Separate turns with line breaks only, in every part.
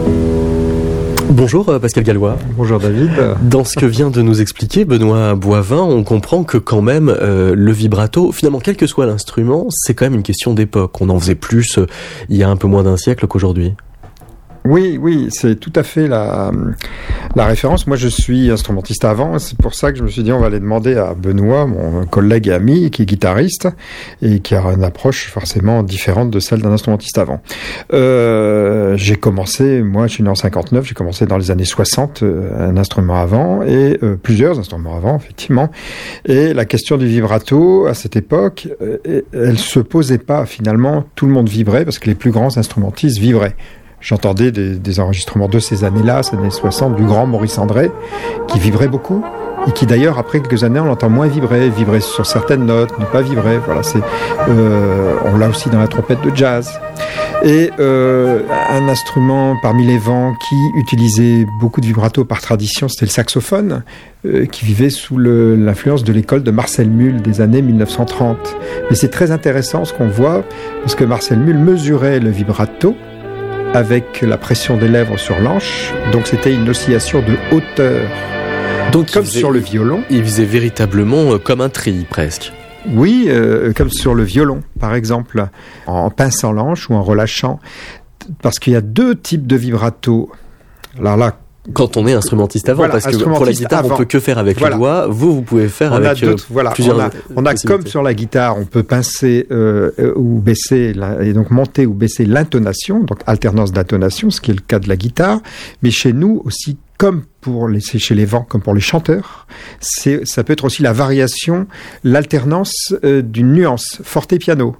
Bonjour Pascal Gallois.
Bonjour David.
Dans ce que vient de nous expliquer Benoît Boivin, on comprend que quand même le vibrato, finalement quel que soit l'instrument, c'est quand même une question d'époque. On en faisait plus il y a un peu moins d'un siècle qu'aujourd'hui.
Oui, c'est tout à fait la référence. Moi, je suis instrumentiste avant. C'est pour ça que je me suis dit, on va aller demander à Benoît, mon collègue et ami, qui est guitariste et qui a une approche forcément différente de celle d'un instrumentiste avant. J'ai commencé, moi, je suis né en 59, j'ai commencé dans les années 60, un instrument avant et plusieurs instruments avant, effectivement. Et la question du vibrato, à cette époque, elle se posait pas. Finalement, tout le monde vibrait parce que les plus grands instrumentistes vibraient. J'entendais des enregistrements de ces années-là, ces années 60, du grand Maurice André, qui vibrait beaucoup, et qui d'ailleurs, après quelques années, on l'entend moins vibrer sur certaines notes, ne pas vibrer. Voilà, on l'a aussi dans la trompette de jazz. Et un instrument parmi les vents qui utilisait beaucoup de vibrato par tradition, c'était le saxophone, qui vivait sous l'influence de l'école de Marcel Mull des années 1930. Mais c'est très intéressant ce qu'on voit, parce que Marcel Mull mesurait le vibrato avec la pression des lèvres sur l'anche, donc c'était une oscillation de hauteur.
Donc
comme sur le violon.
Il faisait véritablement comme un tri, presque.
Oui, comme sur le violon, par exemple, en pinçant l'anche ou en relâchant, parce qu'il y a deux types de vibrato. Alors là,
quand on est instrumentiste avant, parce que pour la guitare, on peut que faire avec le doigt. Vous pouvez faire avec plusieurs.
On a comme sur la guitare, on peut pincer ou baisser, et donc monter ou baisser l'intonation, donc alternance d'intonation, ce qui est le cas de la guitare. Mais chez nous aussi, comme chez les vents, comme pour les chanteurs, ça peut être aussi la variation, l'alternance d'une nuance, forte et piano.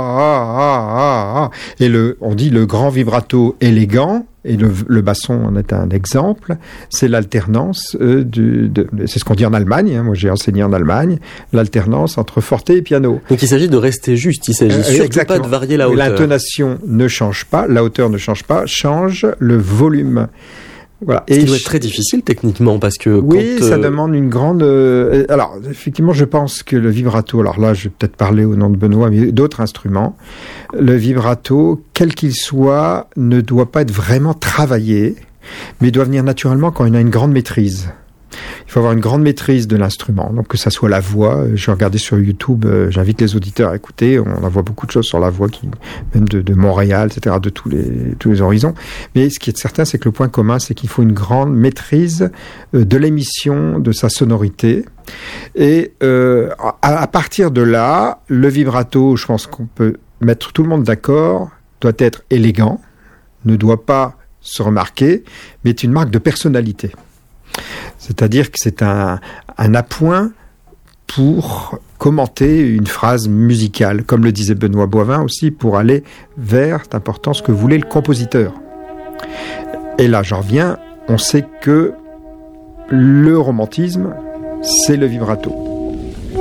Et on dit le grand vibrato élégant, et le basson en est un exemple, c'est l'alternance c'est ce qu'on dit en Allemagne, hein, moi j'ai enseigné en Allemagne, l'alternance entre forte et piano.
Donc il s'agit de rester juste, il s'agit surtout pas de varier la hauteur.
L'intonation ne change pas, la hauteur ne change pas, change le volume. Voilà.
Ce qui doit être très difficile techniquement parce que
ça demande une grande. Alors effectivement, je pense que le vibrato. Alors là, je vais peut-être parler au nom de Benoît, mais d'autres instruments. Le vibrato, quel qu'il soit, ne doit pas être vraiment travaillé, mais doit venir naturellement quand on a une grande maîtrise. Il faut avoir une grande maîtrise de l'instrument, donc que ça soit la voix. Je regardais sur YouTube, j'invite les auditeurs à écouter, on en voit beaucoup de choses sur la voix, même de Montréal, etc., de tous les horizons. Mais ce qui est certain, c'est que le point commun, c'est qu'il faut une grande maîtrise de l'émission, de sa sonorité. Et à partir de là, le vibrato, je pense qu'on peut mettre tout le monde d'accord, doit être élégant, ne doit pas se remarquer, mais est une marque de personnalité. C'est-à-dire que c'est un appoint pour commenter une phrase musicale, comme le disait Benoît Boivin aussi, pour aller vers, c'est important, ce que voulait le compositeur. Et là, j'en reviens, on sait que le romantisme, c'est le vibrato.